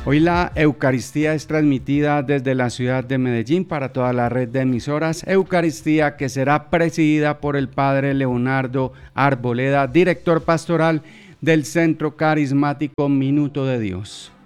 Hoy la Eucaristía es transmitida desde la ciudad de Medellín para toda la red de emisoras. Eucaristía que será presidida por el Padre Leonardo Arboleda, director pastoral del Centro Carismático Minuto de Dios.